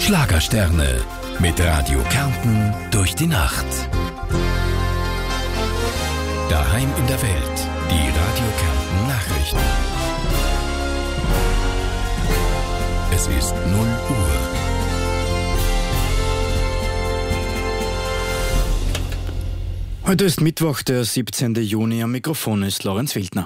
Schlagersterne mit Radio Kärnten durch die Nacht. Daheim in der Welt, die Radio Kärnten Nachrichten. Es ist 0 Uhr. Heute ist Mittwoch, der 17. Juni. Am Mikrofon ist Lorenz Wildner.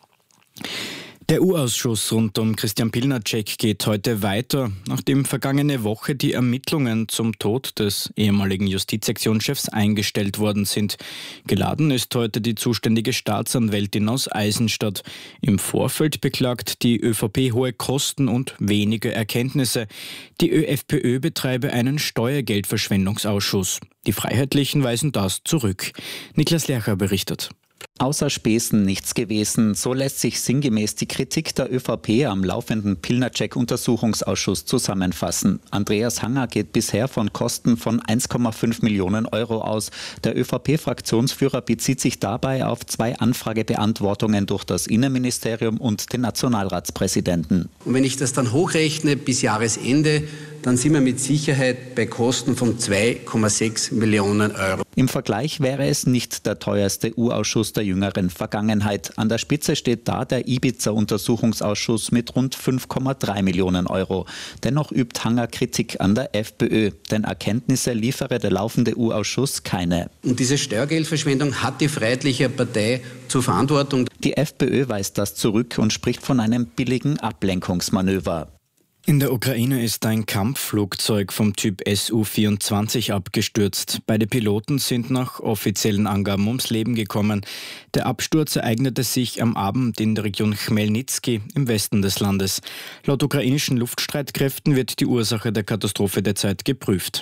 Der U-Ausschuss rund um Christian Pilnacek geht heute weiter, nachdem vergangene Woche die Ermittlungen zum Tod des ehemaligen Justizsektionschefs eingestellt worden sind. Geladen ist heute die zuständige Staatsanwältin aus Eisenstadt. Im Vorfeld beklagt die ÖVP hohe Kosten und wenige Erkenntnisse. Die ÖFPÖ betreibe einen Steuergeldverschwendungsausschuss. Die Freiheitlichen weisen das zurück. Niklas Lercher berichtet. Außer Späßen nichts gewesen. So lässt sich sinngemäß die Kritik der ÖVP am laufenden Pilnacek-Untersuchungsausschuss zusammenfassen. Andreas Hanger geht bisher von Kosten von 1,5 Millionen Euro aus. Der ÖVP-Fraktionsführer bezieht sich dabei auf 2 Anfragebeantwortungen durch das Innenministerium und den Nationalratspräsidenten. Und wenn ich das dann hochrechne bis Jahresende, dann sind wir mit Sicherheit bei Kosten von 2,6 Millionen Euro. Im Vergleich wäre es nicht der teuerste U-Ausschuss der jüngeren Vergangenheit. An der Spitze steht da der Ibiza-Untersuchungsausschuss mit rund 5,3 Millionen Euro. Dennoch übt Hanger Kritik an der FPÖ, denn Erkenntnisse liefere der laufende U-Ausschuss keine. Und diese Steuergeldverschwendung hat die Freiheitliche Partei zur Verantwortung. Die FPÖ weist das zurück und spricht von einem billigen Ablenkungsmanöver. In der Ukraine ist ein Kampfflugzeug vom Typ Su-24 abgestürzt. Beide Piloten sind nach offiziellen Angaben ums Leben gekommen. Der Absturz ereignete sich am Abend in der Region Chmelnyzki im Westen des Landes. Laut ukrainischen Luftstreitkräften wird die Ursache der Katastrophe derzeit geprüft.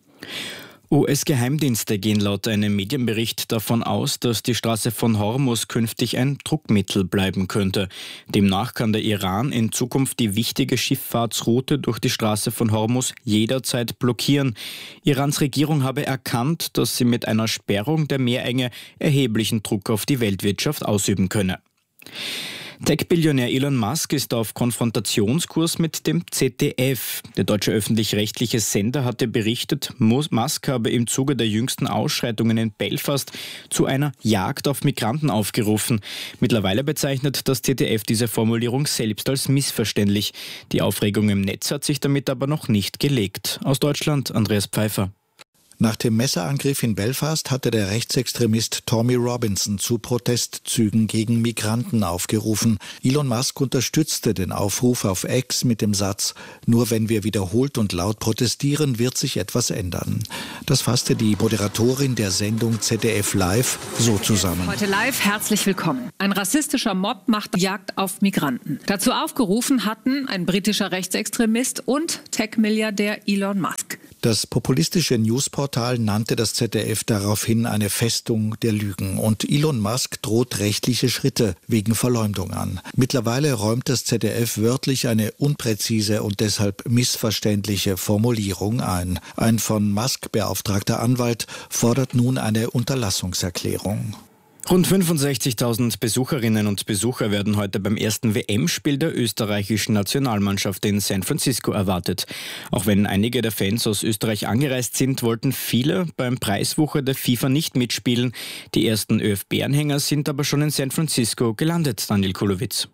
US-Geheimdienste gehen laut einem Medienbericht davon aus, dass die Straße von Hormuz künftig ein Druckmittel bleiben könnte. Demnach kann der Iran in Zukunft die wichtige Schifffahrtsroute durch die Straße von Hormuz jederzeit blockieren. Irans Regierung habe erkannt, dass sie mit einer Sperrung der Meerenge erheblichen Druck auf die Weltwirtschaft ausüben könne. Tech-Billionär Elon Musk ist auf Konfrontationskurs mit dem ZDF. Der deutsche öffentlich-rechtliche Sender hatte berichtet, Musk habe im Zuge der jüngsten Ausschreitungen in Belfast zu einer Jagd auf Migranten aufgerufen. Mittlerweile bezeichnet das ZDF diese Formulierung selbst als missverständlich. Die Aufregung im Netz hat sich damit aber noch nicht gelegt. Aus Deutschland, Andreas Pfeiffer. Nach dem Messerangriff in Belfast hatte der Rechtsextremist Tommy Robinson zu Protestzügen gegen Migranten aufgerufen. Elon Musk unterstützte den Aufruf auf X mit dem Satz: Nur wenn wir wiederholt und laut protestieren, wird sich etwas ändern. Das fasste die Moderatorin der Sendung ZDF Live so zusammen. Heute live, herzlich willkommen. Ein rassistischer Mob macht Jagd auf Migranten. Dazu aufgerufen hatten ein britischer Rechtsextremist und Tech-Milliardär Elon Musk. Das populistische Newsportal nannte das ZDF daraufhin eine Festung der Lügen und Elon Musk droht rechtliche Schritte wegen Verleumdung an. Mittlerweile räumt das ZDF wörtlich eine unpräzise und deshalb missverständliche Formulierung ein. Ein von Musk beauftragter Anwalt fordert nun eine Unterlassungserklärung. Rund 65.000 Besucherinnen und Besucher werden heute beim ersten WM-Spiel der österreichischen Nationalmannschaft in San Francisco erwartet. Auch wenn einige der Fans aus Österreich angereist sind, wollten viele beim Preiswucher der FIFA nicht mitspielen. Die ersten ÖFB-Anhänger sind aber schon in San Francisco gelandet, Daniel Kulowitz.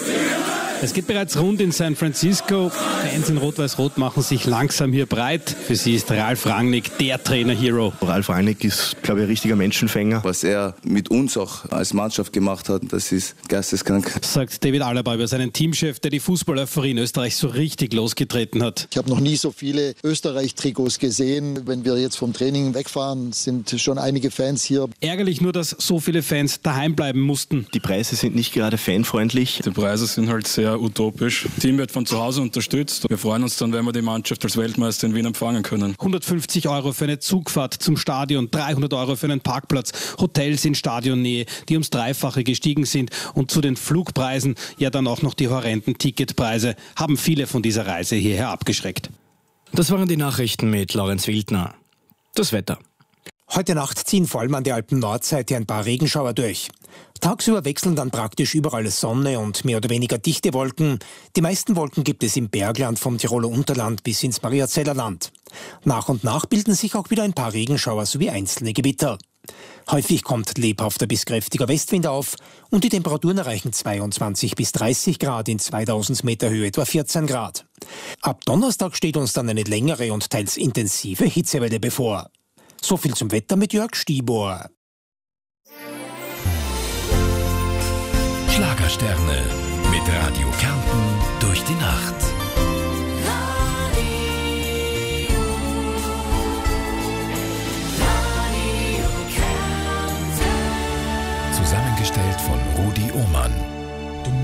Es geht bereits rund in San Francisco. Fans in Rot-Weiß-Rot machen sich langsam hier breit. Für sie ist Ralf Rangnick der Trainer-Hero. Ralf Rangnick ist, glaube ich, ein richtiger Menschenfänger. Was er mit uns auch als Mannschaft gemacht hat, das ist geisteskrank. Sagt David Alaba über seinen Teamchef, der die Fußballeuphorie in Österreich so richtig losgetreten hat. Ich habe noch nie so viele Österreich-Trikots gesehen. Wenn wir jetzt vom Training wegfahren, sind schon einige Fans hier. Ärgerlich nur, dass so viele Fans daheim bleiben mussten. Die Preise sind nicht gerade fanfreundlich. Die Preise sind halt sehr utopisch. Das Team wird von zu Hause unterstützt. Wir freuen uns dann, wenn wir die Mannschaft als Weltmeister in Wien empfangen können. 150 € für eine Zugfahrt zum Stadion, 300 € für einen Parkplatz, Hotels in Stadionnähe, die ums Dreifache gestiegen sind und zu den Flugpreisen ja dann auch noch die horrenden Ticketpreise haben viele von dieser Reise hierher abgeschreckt. Das waren die Nachrichten mit Lorenz Wildner. Das Wetter. Heute Nacht ziehen vor allem an der Alpen-Nordseite ein paar Regenschauer durch. Tagsüber wechseln dann praktisch überall Sonne und mehr oder weniger dichte Wolken. Die meisten Wolken gibt es im Bergland vom Tiroler Unterland bis ins Mariazeller Land. Nach und nach bilden sich auch wieder ein paar Regenschauer sowie einzelne Gewitter. Häufig kommt lebhafter bis kräftiger Westwind auf und die Temperaturen erreichen 22 bis 30 Grad, in 2000 Meter Höhe etwa 14 Grad. Ab Donnerstag steht uns dann eine längere und teils intensive Hitzewelle bevor. So viel zum Wetter mit Jörg Stibor. Schlagersterne mit Radio Kärnten durch die Nacht.